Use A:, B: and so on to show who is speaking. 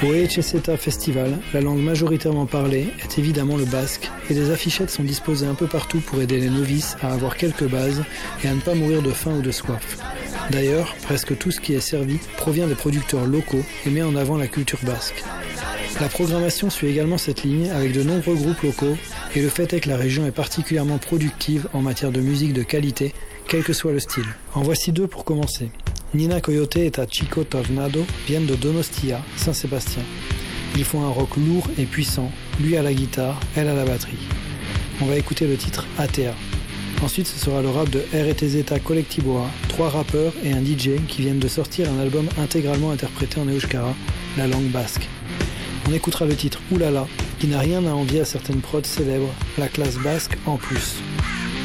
A: Au Etxezeta Festival, la langue majoritairement parlée est évidemment le basque et des affichettes sont disposées un peu partout pour aider les novices à avoir quelques bases et à ne pas mourir de faim ou de soif. D'ailleurs, presque tout ce qui est servi provient des producteurs locaux et met en avant la culture basque. La programmation suit également cette ligne avec de nombreux groupes locaux et le fait est que la région est particulièrement productive en matière de musique de qualité, quel que soit le style. En voici deux pour commencer. Nina Coyote et Chico Tornado viennent de Donostia, Saint-Sébastien. Ils font un rock lourd et puissant, lui à la guitare, elle à la batterie. On va écouter le titre ATA. Ensuite, ce sera le rap de Erretezeta Colectivoa, 3 rappeurs et un DJ qui viennent de sortir un album intégralement interprété en euskara, la langue basque. On écoutera le titre Oulala, qui n'a rien à envier à certaines prods célèbres, la classe basque en plus.